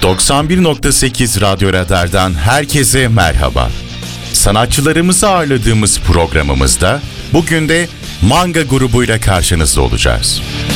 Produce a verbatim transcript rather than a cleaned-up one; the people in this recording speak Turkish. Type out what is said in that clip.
doksan bir nokta sekiz Radyo Radar'dan herkese merhaba. Sanatçılarımızı ağırladığımız programımızda bugün de Manga grubuyla karşınızda olacağız.